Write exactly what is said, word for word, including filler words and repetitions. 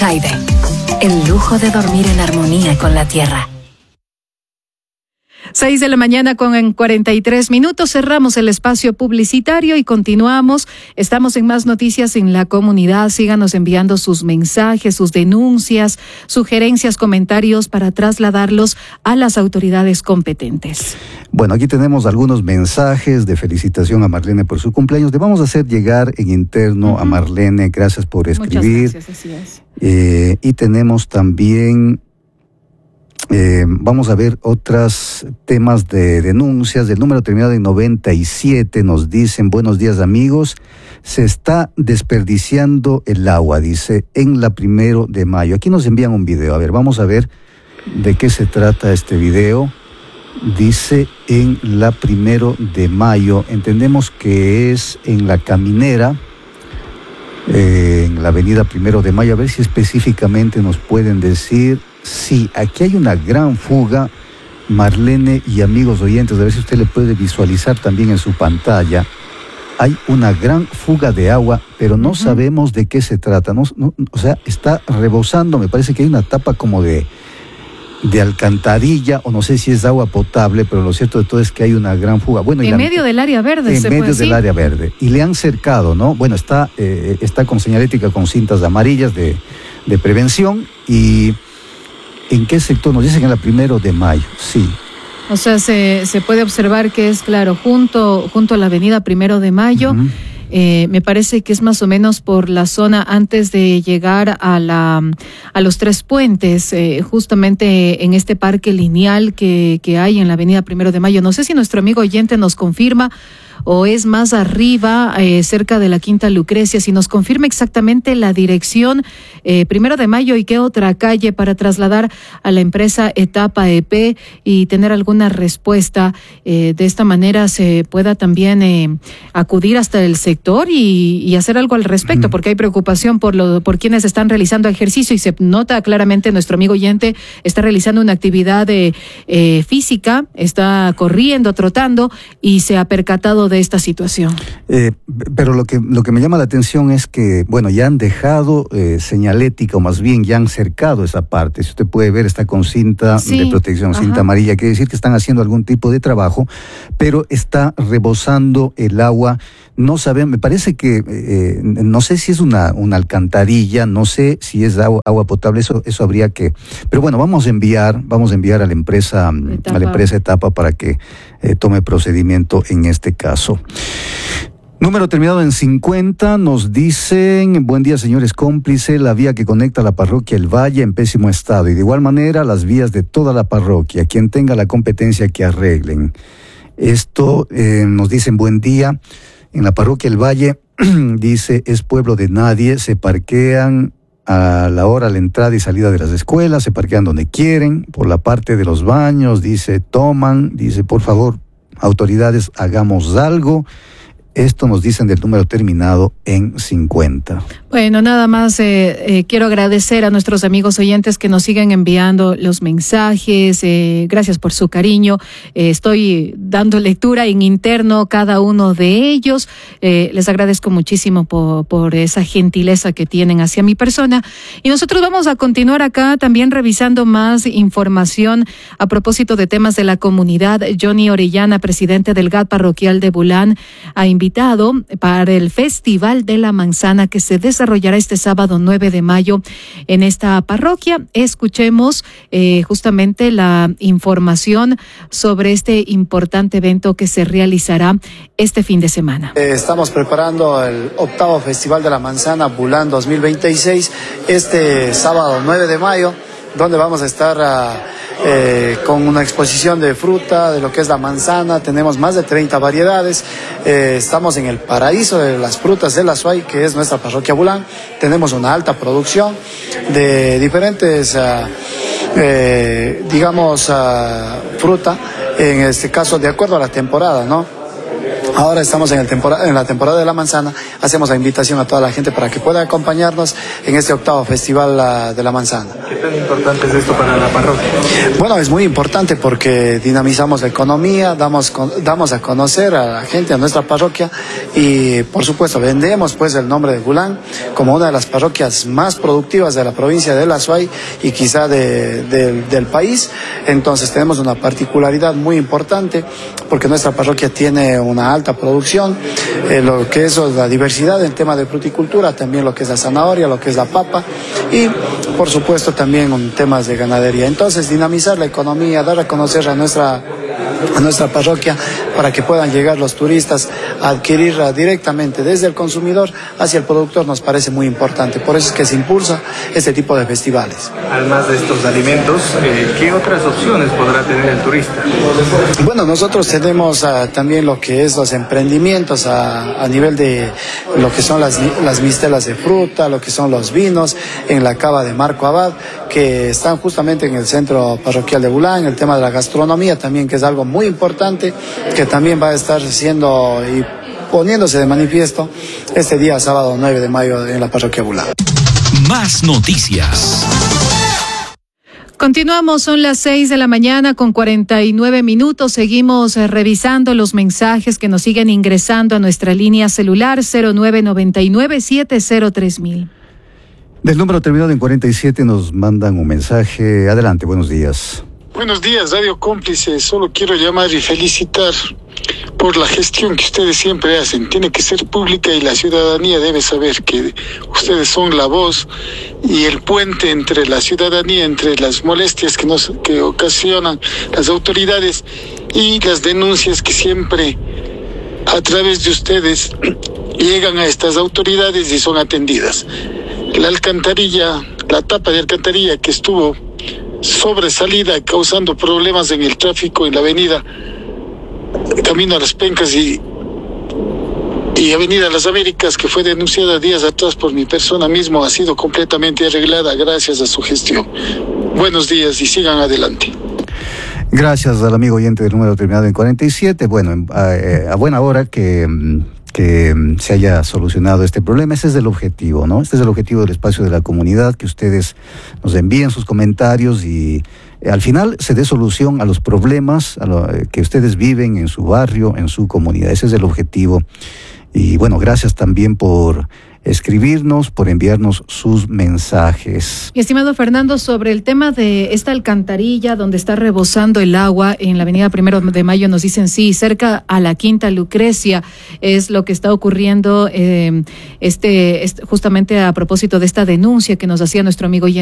Aide, el lujo de dormir en armonía con la tierra. Seis de la mañana con cuarenta y tres minutos, cerramos el espacio publicitario y continuamos. Estamos en más noticias en la comunidad. Síganos enviando sus mensajes, sus denuncias, sugerencias, comentarios para trasladarlos a las autoridades competentes. Bueno, aquí tenemos algunos mensajes de felicitación a Marlene por su cumpleaños. Le vamos a hacer llegar en interno uh-huh. a Marlene. Gracias por escribir. Muchas gracias, así es. Eh, y tenemos también... Eh, vamos a ver otros temas de denuncias. Del número terminado en noventa y siete nos dicen: buenos días amigos, se está desperdiciando el agua, dice, en la primero de mayo. Aquí nos envían un video, a ver, vamos a ver de qué se trata este video. Dice en la primero de mayo, entendemos que es en la Caminera, eh, en la avenida primero de mayo. A ver si específicamente nos pueden decir. Sí, aquí hay una gran fuga, Marlene y amigos oyentes, a ver si usted le puede visualizar también en su pantalla. Hay una gran fuga de agua, pero no uh-huh. sabemos de qué se trata. No, no, o sea, está rebosando, me parece que hay una tapa como de, de alcantarilla, o no sé si es agua potable, pero lo cierto de todo es que hay una gran fuga. Bueno, en la, medio del área verde. En se medio puede del decir. área verde. Y le han cercado, ¿no? Bueno, está, eh, está con señalética con cintas amarillas de, de prevención. Y... ¿en qué sector? Nos dicen que en la primero de mayo, sí. O sea, se, se puede observar que es, claro, junto, junto a la avenida primero de mayo. Uh-huh. Eh, me parece que es más o menos por la zona antes de llegar a la a los Tres Puentes, eh, justamente en este parque lineal que, que hay en la avenida primero de mayo. No sé si nuestro amigo oyente nos confirma o es más arriba, eh, cerca de la Quinta Lucrecia, si nos confirma exactamente la dirección, eh, primero de mayo y qué otra calle, para trasladar a la empresa Etapa E P y tener alguna respuesta. Eh, de esta manera se pueda también eh, acudir hasta el sector y, y hacer algo al respecto, mm. porque hay preocupación por, lo, por quienes están realizando ejercicio y se nota claramente nuestro amigo oyente está realizando una actividad de, eh, física, está corriendo, trotando y se ha percatado de esta situación. Eh, pero lo que, lo que me llama la atención es que, bueno, ya han dejado eh, señalética, o más bien ya han cercado esa parte. Si usted puede ver, está con cinta sí, de protección, ajá. cinta amarilla, quiere decir que están haciendo algún tipo de trabajo, pero está rebosando el agua. No sabemos, me parece que, eh, no sé si es una, una alcantarilla, no sé si es agua, agua potable, eso, eso habría que... Pero bueno, vamos a enviar, vamos a enviar a la empresa, Etapa. a la empresa Etapa para que eh, tome procedimiento en este caso. Número terminado en cincuenta, nos dicen: buen día señores cómplices, la vía que conecta la parroquia El Valle en pésimo estado, y de igual manera las vías de toda la parroquia, quien tenga la competencia que arreglen. Esto eh, nos dicen: buen día, en la parroquia El Valle, dice, es pueblo de nadie, se parquean a la hora de la entrada y salida de las escuelas, se parquean donde quieren, por la parte de los baños, dice, toman, dice, por favor, autoridades, hagamos algo. Esto nos dicen del número terminado en cincuenta. Bueno, nada más eh, eh, quiero agradecer a nuestros amigos oyentes que nos siguen enviando los mensajes. Eh, gracias por su cariño. Eh, estoy dando lectura en interno cada uno de ellos. Eh, les agradezco muchísimo por, por esa gentileza que tienen hacia mi persona. Y nosotros vamos a continuar acá también revisando más información a propósito de temas de la comunidad. Johnny Orellana, presidente del G A T parroquial de Bulán, ha invitado para el Festival de la Manzana que se desarrollará este sábado nueve de mayo en esta parroquia. Escuchemos eh, justamente la información sobre este importante evento que se realizará este fin de semana. Eh, estamos preparando el octavo Festival de la Manzana Bulán dos mil veintiséis este sábado nueve de mayo, donde vamos a estar uh, eh, con una exposición de fruta, de lo que es la manzana. Tenemos más de treinta variedades. Eh, estamos en el paraíso de las frutas de la Suay, que es nuestra parroquia Bulán. Tenemos una alta producción de diferentes, uh, eh, digamos, uh, fruta, en este caso de acuerdo a la temporada, ¿no? Ahora estamos en, el tempora- en la temporada de la manzana. Hacemos la invitación a toda la gente para que pueda acompañarnos en este octavo Festival uh, de la Manzana. tan importante es esto para la parroquia? Bueno, es muy importante porque dinamizamos la economía, damos, damos a conocer a la gente, a nuestra parroquia, y por supuesto vendemos pues el nombre de Bulán como una de las parroquias más productivas de la provincia de El Azuay y quizá de, de, del país. Entonces tenemos una particularidad muy importante porque nuestra parroquia tiene una alta producción, eh, lo que es la diversidad en tema de fruticultura, también lo que es la zanahoria, lo que es la papa y por supuesto también en temas de ganadería. Entonces dinamizar la economía, dar a conocer a nuestra a nuestra parroquia para que puedan llegar los turistas a adquirirla directamente desde el consumidor hacia el productor nos parece muy importante. Por eso es que se impulsa este tipo de festivales. Además de estos alimentos, eh, ¿qué otras opciones podrá tener el turista? Bueno, nosotros tenemos uh, también lo que es los emprendimientos a, a nivel de lo que son las, las mistelas de fruta, lo que son los vinos en la cava de Marco Abad, que están justamente en el centro parroquial de Bulán, el tema de la gastronomía también, que es algo muy importante, que también va a estar siendo y poniéndose de manifiesto este día sábado nueve de mayo en la parroquia Bulán. Más noticias. Continuamos, son las seis de la mañana con cuarenta y nueve minutos. Seguimos eh, revisando los mensajes que nos siguen ingresando a nuestra línea celular cero nueve nueve nueve siete cero tres mil. Del número terminado en cuarenta y siete nos mandan un mensaje. Adelante, buenos días. Buenos días, Radio Cómplice. Solo quiero llamar y felicitar por la gestión que ustedes siempre hacen. Tiene que ser pública y la ciudadanía debe saber que ustedes son la voz y el puente entre la ciudadanía, entre las molestias que nos que ocasionan las autoridades y las denuncias que siempre a través de ustedes llegan a estas autoridades y son atendidas. La alcantarilla, la tapa de alcantarilla que estuvo sobresalida causando problemas en el tráfico en la avenida Camino a las Pencas y, y Avenida Las Américas, que fue denunciada días atrás por mi persona mismo, ha sido completamente arreglada gracias a su gestión. Buenos días y sigan adelante. Gracias al amigo oyente del número terminado en cuarenta y siete. Bueno, a, a buena hora que, que se haya solucionado este problema. Ese es el objetivo, ¿no? Este es el objetivo del espacio de la comunidad, que ustedes nos envíen sus comentarios y al final se dé solución a los problemas a lo, que ustedes viven en su barrio, en su comunidad. Ese es el objetivo. Y bueno, gracias también por escribirnos, por enviarnos sus mensajes. Mi estimado Fernando, sobre el tema de esta alcantarilla donde está rebosando el agua en la avenida Primero de Mayo, nos dicen sí, cerca a la Quinta Lucrecia es lo que está ocurriendo, eh, este, este justamente a propósito de esta denuncia que nos hacía nuestro amigo